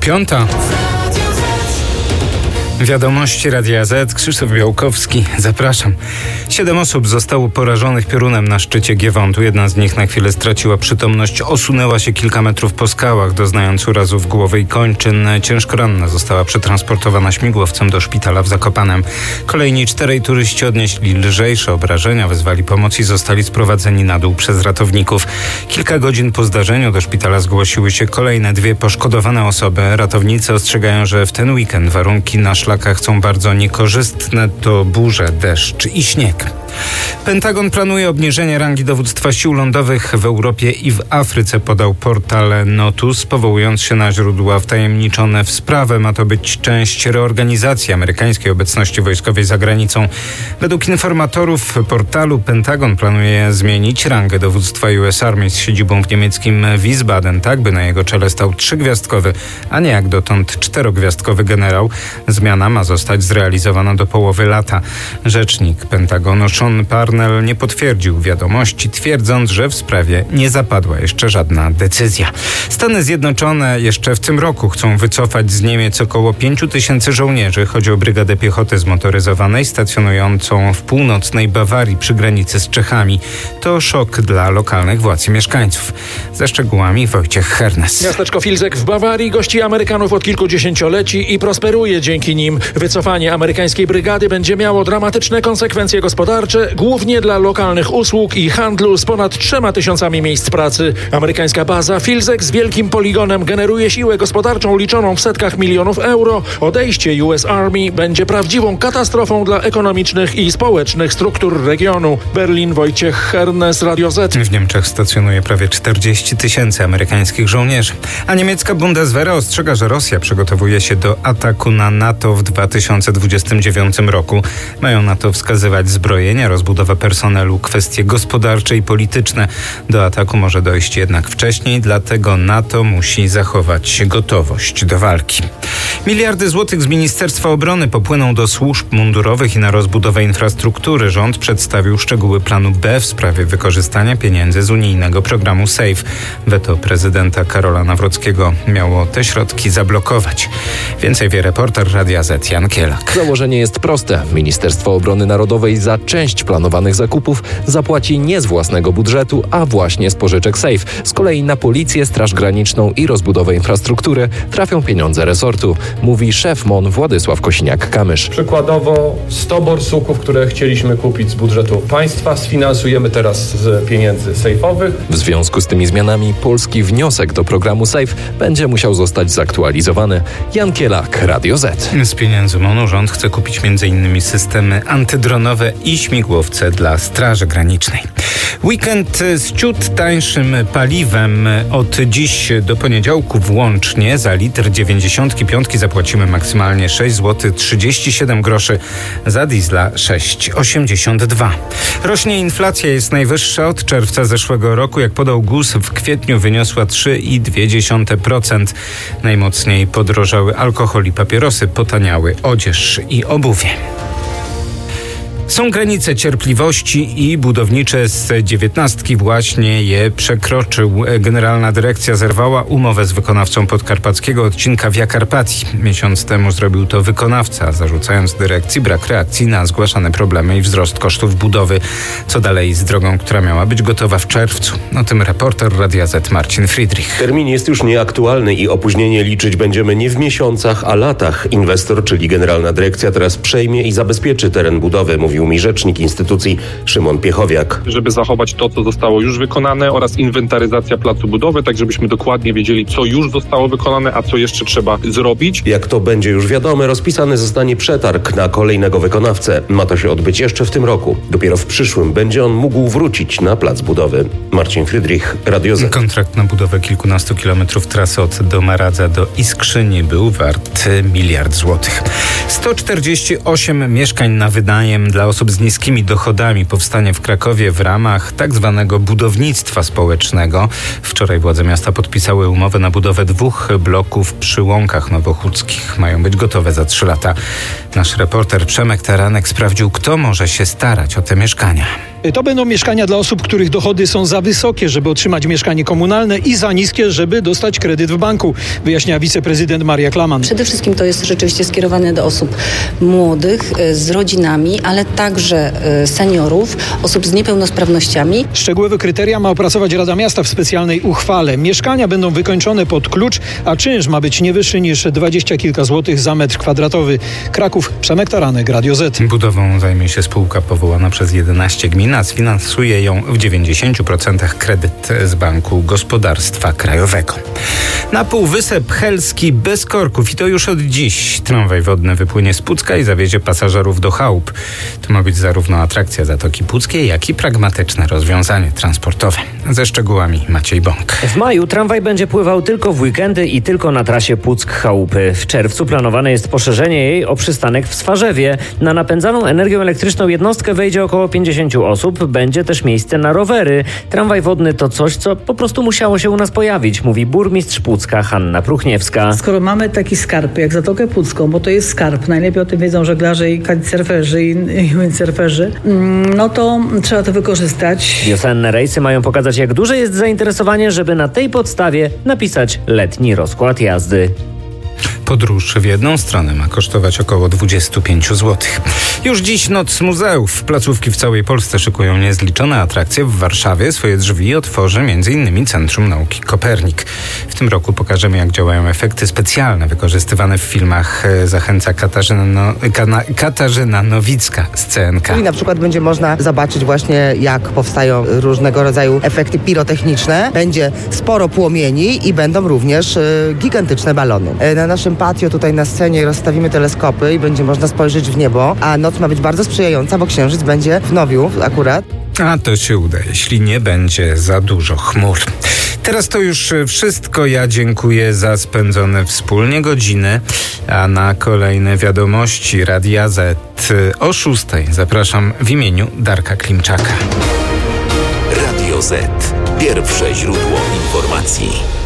5:00. Wiadomości Radia Z. Krzysztof Białkowski. Zapraszam. 7 osób zostało porażonych piorunem na szczycie Giewontu. Jedna z nich na chwilę straciła przytomność. Osunęła się kilka metrów po skałach, doznając urazów głowy i kończyn. Ciężko ranna została przetransportowana śmigłowcem do szpitala w Zakopanem. Kolejni 4 turyści odnieśli lżejsze obrażenia, wezwali pomoc i zostali sprowadzeni na dół przez ratowników. Kilka godzin po zdarzeniu do szpitala zgłosiły się kolejne 2 poszkodowane osoby. Ratownicy ostrzegają, że w ten weekend warunki na szlakach są bardzo niekorzystne, to burze, deszcz i śnieg. Pentagon planuje obniżenie rangi dowództwa sił lądowych w Europie i w Afryce, podał portal Notus, powołując się na źródła wtajemniczone w sprawę. Ma to być część reorganizacji amerykańskiej obecności wojskowej za granicą. Według informatorów portalu Pentagon planuje zmienić rangę dowództwa US Army z siedzibą w niemieckim Wiesbaden, tak by na jego czele stał 3-gwiazdkowy, a nie jak dotąd 4-gwiazdkowy generał. Zmiana ma zostać zrealizowana do połowy lata. Rzecznik Pentagonu Sean Parnell nie potwierdził wiadomości, twierdząc, że w sprawie nie zapadła jeszcze żadna decyzja. Stany Zjednoczone jeszcze w tym roku chcą wycofać z Niemiec około 5,000 żołnierzy. Chodzi o Brygadę Piechoty Zmotoryzowanej stacjonującą w północnej Bawarii przy granicy z Czechami. To szok dla lokalnych władz i mieszkańców. Ze szczegółami Wojciech Hernes. Miasteczko Vilseck w Bawarii gości Amerykanów od kilku dziesięcioleci i prosperuje dzięki nim. Wycofanie amerykańskiej brygady będzie miało dramatyczne konsekwencje gospodarcze, głównie dla lokalnych usług i handlu z ponad 3000 miejsc pracy. Amerykańska baza Vilseck z wielkim poligonem generuje siłę gospodarczą liczoną w setkach milionów euro. Odejście US Army będzie prawdziwą katastrofą dla ekonomicznych i społecznych struktur regionu. Berlin, Wojciech Hernes, Radio Z. W Niemczech stacjonuje prawie 40 000 amerykańskich żołnierzy. A niemiecka Bundeswehra ostrzega, że Rosja przygotowuje się do ataku na NATO w 2029 roku. Mają na to wskazywać zbrojenia, rozbudowę personelu, kwestie gospodarcze i polityczne. Do ataku może dojść jednak wcześniej, dlatego NATO musi zachować gotowość do walki. Miliardy złotych z Ministerstwa Obrony popłyną do służb mundurowych i na rozbudowę infrastruktury. Rząd przedstawił szczegóły planu B w sprawie wykorzystania pieniędzy z unijnego programu SAFE. Weto prezydenta Karola Nawrockiego miało te środki zablokować. Więcej wie reporter Radia Z Jan Kielak. Założenie jest proste. Ministerstwo Obrony Narodowej za część planowanych zakupów zapłaci nie z własnego budżetu, a właśnie z pożyczek SAFE. Z kolei na policję, Straż Graniczną i rozbudowę infrastruktury trafią pieniądze resortu, mówi szef MON Władysław Kosiniak-Kamysz. Przykładowo 100 borsuków, które chcieliśmy kupić z budżetu państwa, sfinansujemy teraz z pieniędzy sejfowych. W związku z tymi zmianami polski wniosek do programu SAFE będzie musiał zostać zaktualizowany. Jan Kielak, Radio Z. Z pieniędzy MON-u rząd chce kupić m.in. systemy antydronowe i śmigłowce dla Straży Granicznej. Weekend z ciut tańszym paliwem. Od dziś do poniedziałku włącznie za litr 95 zapłacimy maksymalnie 6 zł 37 groszy, za diesla 6,82. Rośnie inflacja, jest najwyższa od czerwca zeszłego roku. Jak podał GUS, w kwietniu wyniosła 3,2%. Najmocniej podrożały alkohol i papierosy, potaniały odzież i obuwie. Są granice cierpliwości i budownicze z 19 właśnie je przekroczył. Generalna Dyrekcja zerwała umowę z wykonawcą podkarpackiego odcinka Via Carpatii. Miesiąc temu zrobił to wykonawca, zarzucając dyrekcji brak reakcji na zgłaszane problemy i wzrost kosztów budowy. Co dalej z drogą, która miała być gotowa w czerwcu? O tym reporter Radia Z Marcin Friedrich. Termin jest już nieaktualny i opóźnienie liczyć będziemy nie w miesiącach, a latach. Inwestor, czyli Generalna Dyrekcja, teraz przejmie i zabezpieczy teren budowy, mówił mi rzecznik instytucji Szymon Piechowiak. Żeby zachować to, co zostało już wykonane oraz inwentaryzacja placu budowy, tak żebyśmy dokładnie wiedzieli, co już zostało wykonane, a co jeszcze trzeba zrobić. Jak to będzie już wiadome, rozpisany zostanie przetarg na kolejnego wykonawcę. Ma to się odbyć jeszcze w tym roku. Dopiero w przyszłym będzie on mógł wrócić na plac budowy. Marcin Friedrich, Radio Z. Kontrakt na budowę kilkunastu kilometrów trasy od Domaradza do Iskrzyni był wart 1 miliard złotych. 148 mieszkań na wynajem dla osób z niskimi dochodami powstanie w Krakowie w ramach tak zwanego budownictwa społecznego. Wczoraj władze miasta podpisały umowę na budowę 2 bloków przy Łąkach Nowochódzkich. Mają być gotowe za 3 lata. Nasz reporter Przemek Taranek sprawdził, kto może się starać o te mieszkania. To będą mieszkania dla osób, których dochody są za wysokie, żeby otrzymać mieszkanie komunalne i za niskie, żeby dostać kredyt w banku, wyjaśnia wiceprezydent Maria Klaman. Przede wszystkim to jest rzeczywiście skierowane do osób młodych, z rodzinami, ale także seniorów, osób z niepełnosprawnościami. Szczegółowe kryteria ma opracować Rada Miasta w specjalnej uchwale. Mieszkania będą wykończone pod klucz, a czynsz ma być nie wyższy niż 20 kilka złotych za metr kwadratowy. Kraków, Przemek Taranek, Radio Z. Budową zajmie się spółka powołana przez 11 gmin, a sfinansuje ją w 90% kredyt z Banku Gospodarstwa Krajowego. Na Półwysep Helski bez korków i to już od dziś. Tramwaj wodny wypłynie z Pucka i zawiezie pasażerów do chałup. To ma być zarówno atrakcja Zatoki Puckiej, jak i pragmatyczne rozwiązanie transportowe. Ze szczegółami Maciej Bąk. W maju tramwaj będzie pływał tylko w weekendy i tylko na trasie Puck-Chałupy. W czerwcu planowane jest poszerzenie jej o przystanek w Swarzewie. Na napędzaną energią elektryczną jednostkę wejdzie około 50 osób. Będzie też miejsce na rowery. Tramwaj wodny to coś, co po prostu musiało się u nas pojawić, mówi burmistrz Pucka Hanna Pruchniewska. Skoro mamy taki skarb jak Zatokę Pucką, bo to jest skarb, najlepiej o tym wiedzą żeglarze i kitesurferzy i windsurferzy, no to trzeba to wykorzystać. Wiosenne rejsy mają pokazać, jak duże jest zainteresowanie, żeby na tej podstawie napisać letni rozkład jazdy. Podróż w jedną stronę ma kosztować około 25 zł. Już dziś Noc Muzeów. Placówki w całej Polsce szykują niezliczone atrakcje. W Warszawie swoje drzwi otworzy m.in. Centrum Nauki Kopernik. W tym roku pokażemy, jak działają efekty specjalne wykorzystywane w filmach. Zachęca Katarzyna Nowicka z CNK. I na przykład będzie można zobaczyć właśnie, jak powstają różnego rodzaju efekty pirotechniczne. Będzie sporo płomieni i będą również gigantyczne balony. Na naszym patio tutaj na scenie rozstawimy teleskopy i będzie można spojrzeć w niebo, a noc ma być bardzo sprzyjająca, bo księżyc będzie w Nowiu akurat. A to się uda, jeśli nie będzie za dużo chmur. Teraz to już wszystko. Ja dziękuję za spędzone wspólnie godziny, a na kolejne wiadomości Radia Z o 6:00 zapraszam w imieniu Darka Klimczaka. Radio Z. Pierwsze źródło informacji.